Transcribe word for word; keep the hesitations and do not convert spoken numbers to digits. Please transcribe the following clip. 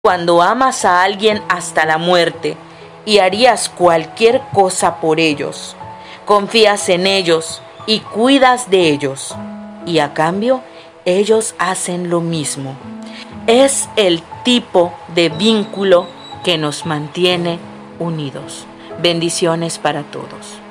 Cuando amas a alguien hasta la muerte y harías cualquier cosa por ellos, confías en ellos y cuidas de ellos, y a cambio ellos hacen lo mismo. Es el tipo de vínculo que nos mantiene unidos. Bendiciones para todos.